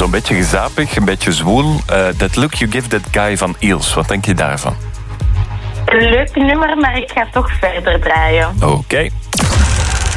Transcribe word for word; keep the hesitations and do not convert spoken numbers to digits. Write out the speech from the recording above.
zo'n beetje gezapig, een beetje zwoel. Uh, that Look You Give That Guy van Eels. Wat denk je daarvan? Leuk nummer, maar ik ga toch verder draaien. Oké. Okay.